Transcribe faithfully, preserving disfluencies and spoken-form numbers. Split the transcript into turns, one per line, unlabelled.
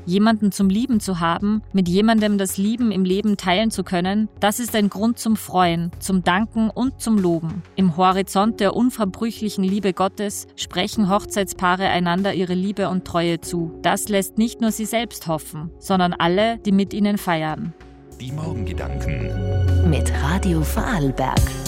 Jemanden zum Lieben zu haben, mit jemandem das Lieben im Leben teilen zu können, das ist ein Grund zum Freuen, zum Danken und zum Loben. Im Horizont der unverbrüchlichen Liebe Gottes sprechen Hochzeitspaare einander ihre Liebe und Treue zu. Das lässt nicht nur sie selbst hoffen, sondern alle, die mit ihnen feiern.
Die Morgengedanken
mit Radio Vorarlberg.